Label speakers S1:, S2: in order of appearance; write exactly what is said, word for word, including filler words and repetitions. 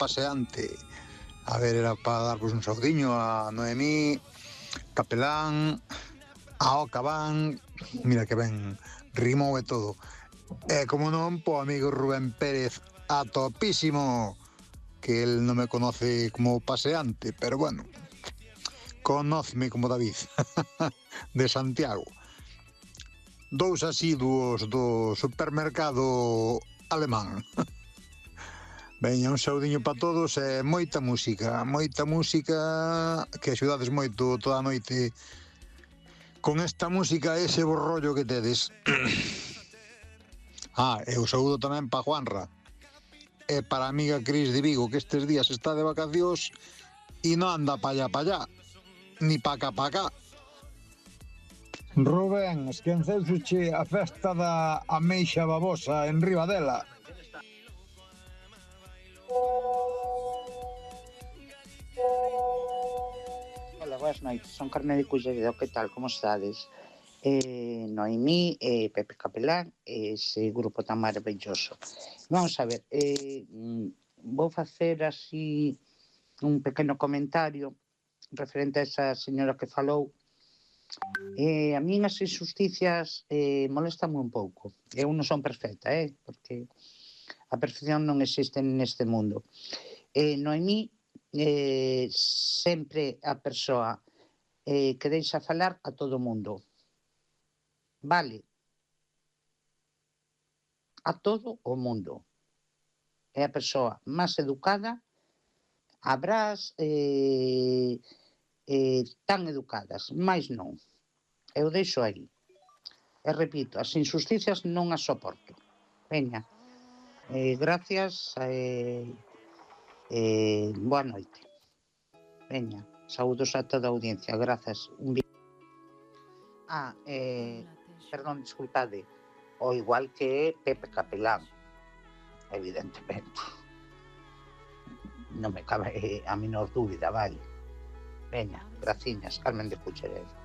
S1: paseante. A ver, era para darvos un saudiño a Noemí, Capelán, a Ocabán, mira que ben, rimou e todo. E como non, po amigo Rubén Pérez, a topísimo, que él non me conoce como paseante, pero bueno, conóceme como David, de Santiago. Dous asiduos do supermercado alemán. Veña, un saudiño para todos e moita música, moita música, que axudades moito toda a noite con esta música e ese borrollo que tedes. Ah, e o saúdo tamén para Juanra e para a amiga Cris de Vigo, que estes días está de vacacións e non anda pa allá pa allá, ni pa cá pa cá.
S2: Rubén, esqueceuse a festa da ameixa babosa en Ribadela.
S3: Hola, boas noites, son Carmen de Culleredo, que tal, como estades? Eh, Noemí, eh, Pepe Capelán, ese grupo tan maravilloso. Vamos a ver, eh, vou facer así un pequeno comentario referente a esa señora que falou. Eh, a min as injusticias eh, molestan un pouco. Eu non son perfecta, eh, porque a perfección non existe neste mundo. Eh, Noemí, eh, sempre a persoa eh, que deixa falar a todo mundo. Vale? A todo o mundo. É a persoa máis educada, habrás eh, eh, tan educadas, máis non. Eu deixo aí. E repito, as injusticias non as soporto. Veña, eh, gracias, eh, eh, boa noite. Veña, saúdos a toda a audiencia, grazas. Un bi... Ah, eh, perdón, disculpade, o igual que Pepe Capelán, evidentemente. Non me cabe a menor dúbida, vale. Veña, graciñas, Carmen de Culleredo.